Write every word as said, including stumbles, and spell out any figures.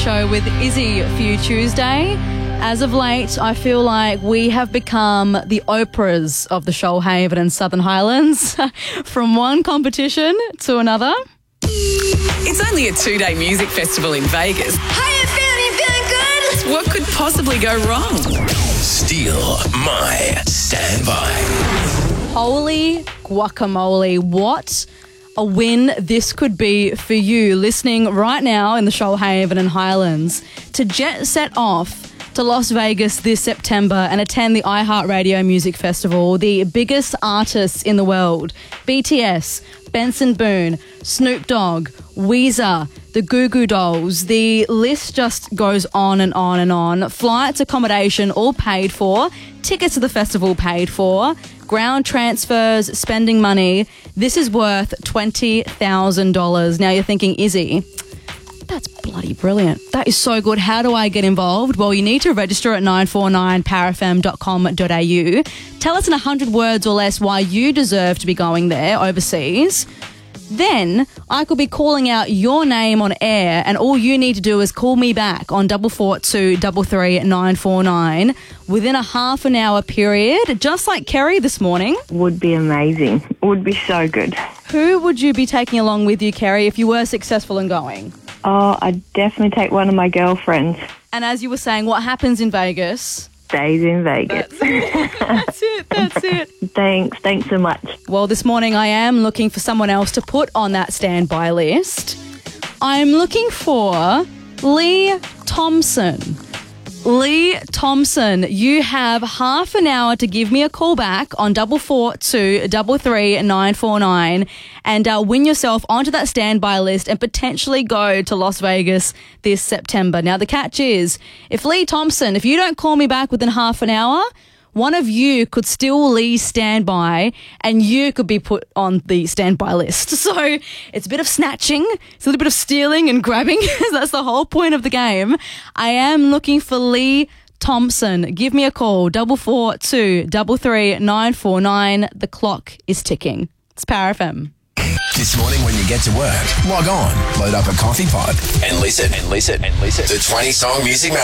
Show with Izzy for you Tuesday. As of late, I feel like we have become the Oprahs of the Shoalhaven and Southern Highlands. From one competition to another. It's only a two-day music festival in Vegas. How you feeling? You feeling good? What could possibly go wrong? Steal my standby. Holy guacamole, what a win this could be for you listening right now in the Shoalhaven and Highlands to jet set off to Las Vegas this September and attend the iHeartRadio Music Festival. The biggest artists in the world, B T S, Benson Boone, Snoop Dogg, Weezer, the Goo Goo Dolls. The list just goes on and on and on. Flights, accommodation, all paid for. Tickets to the festival paid for. Ground transfers, spending money. This is worth twenty thousand dollars. Now you're thinking, Izzy, that's bloody brilliant. That is so good. How do I get involved? Well, you need to register at nine four nine power f m dot com dot a u. Tell us in one hundred words or less why you deserve to be going there overseas. Then I could be calling out your name on air, and all you need to do is call me back on double four two double three nine four nine within a half an hour period, just like Kerry this morning. Would be amazing. Would be so good. Who would you be taking along with you, Kerry, if you were successful in going? Oh, I'd definitely take one of my girlfriends. And as you were saying, what happens in Vegas? Stays in Vegas. That's it. That's it. That's it. Thanks. Thanks so much. Well, this morning I am looking for someone else to put on that standby list. I'm looking for Lee Thompson. Lee Thompson, you have half an hour to give me a call back on double four two double three nine four nine and uh, win yourself onto that standby list and potentially go to Las Vegas this September. Now, the catch is, if Lee Thompson, if you don't call me back within half an hour, one of you could still leave standby and you could be put on the standby list. So it's a bit of snatching, it's a little bit of stealing and grabbing. That's the whole point of the game. I am looking for Lee Thompson. Give me a call, double four two double three nine four nine. The clock is ticking. It's Power F M. This morning when you get to work, log on, load up a coffee pod, and listen, and listen, and listen to twenty Song Music Marathon.